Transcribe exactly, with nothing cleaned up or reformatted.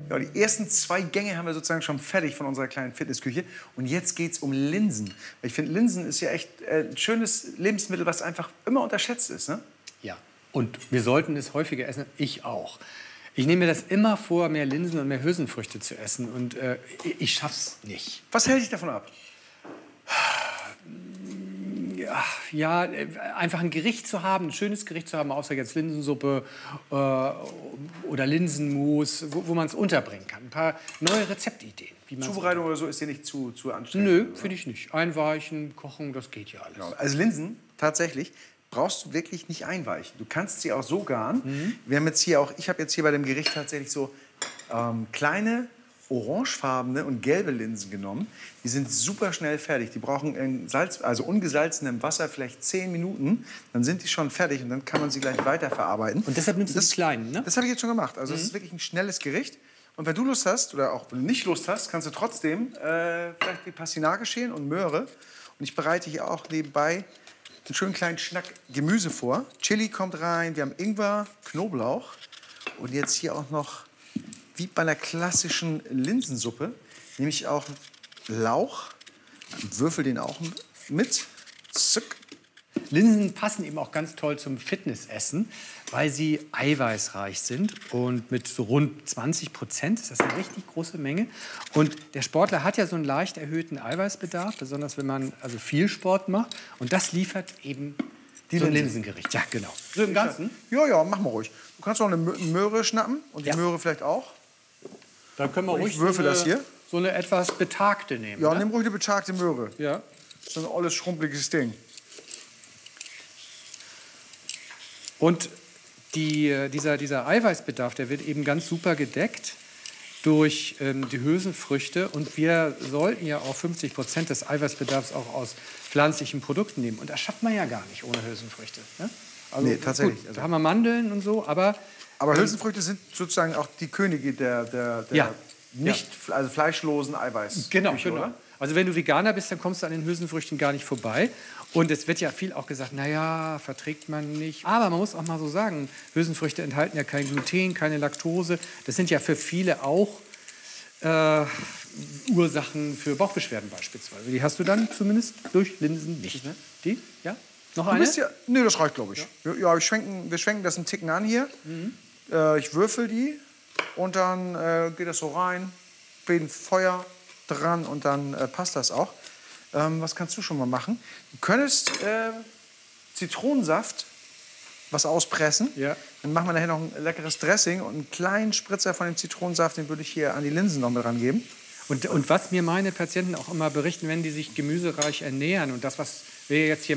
Ja, die ersten zwei Gänge haben wir sozusagen schon fertig von unserer kleinen Fitnessküche. Und jetzt geht es um Linsen. Ich finde, Linsen ist ja echt äh, ein schönes Lebensmittel, was einfach immer unterschätzt ist. Ne? Ja, und wir sollten es häufiger essen. Ich auch. Ich nehme mir das immer vor, mehr Linsen und mehr Hülsenfrüchte zu essen. Und äh, ich schaff's nicht. Was hält dich davon ab? Ja, ja, einfach ein Gericht zu haben, ein schönes Gericht zu haben, außer jetzt Linsensuppe äh, oder Linsenmus, wo, wo man es unterbringen kann. Ein paar neue Rezeptideen. Wie Zubereitung oder so ist dir nicht zu, zu anstrengend? Nö, finde ich nicht. Einweichen, kochen, das geht ja alles. Genau. Also Linsen, tatsächlich, brauchst du wirklich nicht einweichen. Du kannst sie auch so garen. Mhm. Wir haben jetzt hier auch, ich habe jetzt hier bei dem Gericht tatsächlich so ähm, kleine, orangefarbene und gelbe Linsen genommen. Die sind super schnell fertig. Die brauchen in Salz, also ungesalzenem Wasser vielleicht zehn Minuten. Dann sind die schon fertig und dann kann man sie gleich weiterverarbeiten. Und deshalb nimmst du das, die kleinen, ne? Das habe ich jetzt schon gemacht. Also es mhm. ist wirklich ein schnelles Gericht. Und wenn du Lust hast, oder auch wenn du nicht Lust hast, kannst du trotzdem äh, vielleicht die Pastinake schälen und Möhre. Und ich bereite hier auch nebenbei einen schönen kleinen Schnack Gemüse vor. Chili kommt rein, wir haben Ingwer, Knoblauch und jetzt hier auch noch, wie bei einer klassischen Linsensuppe, nehme ich auch Lauch, würfel den auch mit. Zück. Linsen passen eben auch ganz toll zum Fitnessessen, weil sie eiweißreich sind und mit so rund zwanzig Prozent, das ist eine richtig große Menge. Und der Sportler hat ja so einen leicht erhöhten Eiweißbedarf, besonders wenn man also viel Sport macht. Und das liefert eben die so ein Linsengericht. Ja, genau. So im Ganzen? Ja, ja, mach mal ruhig. Du kannst auch eine Möhre schnappen und die ja. Möhre vielleicht auch. Dann können wir ruhig ich würfel so, eine, das hier. so eine etwas betagte nehmen. Ja, ne? nimm ruhig eine betagte Möhre. Ja. Das ist ein alles schrumpeliges Ding. Und die, dieser, dieser Eiweißbedarf, der wird eben ganz super gedeckt durch ähm, die Hülsenfrüchte. Und wir sollten ja auch fünfzig Prozent des Eiweißbedarfs auch aus pflanzlichen Produkten nehmen. Und das schafft man ja gar nicht ohne Hülsenfrüchte. Ne? Also, nee, tatsächlich. Gut, also, da haben wir Mandeln und so, aber... Aber Hülsenfrüchte sind sozusagen auch die Könige der, der, der ja. nicht ja. also fleischlosen Eiweiß. Genau, Küche, genau. Oder? Also wenn du Veganer bist, dann kommst du an den Hülsenfrüchten gar nicht vorbei. Und es wird ja viel auch gesagt, naja, verträgt man nicht. Aber man muss auch mal so sagen, Hülsenfrüchte enthalten ja kein Gluten, keine Laktose. Das sind ja für viele auch äh, Ursachen für Bauchbeschwerden beispielsweise. Die hast du dann zumindest durch Linsen nicht. Ne? Die? Ja? Noch du eine? Bist ja, nee, das reicht, glaube ich. Ja, ja wir, schwenken, wir schwenken das einen Ticken an hier. Mhm. Äh, ich würfel die und dann äh, geht das so rein, bin Feuer dran und dann äh, passt das auch. Ähm, was kannst du schon mal machen? Du könntest äh, Zitronensaft was auspressen. Ja. Dann machen wir nachher noch ein leckeres Dressing und einen kleinen Spritzer von dem Zitronensaft, den würde ich hier an die Linsen noch mit rangeben. Und, und was mir meine Patienten auch immer berichten, wenn die sich gemüsereich ernähren und das, was wir jetzt hier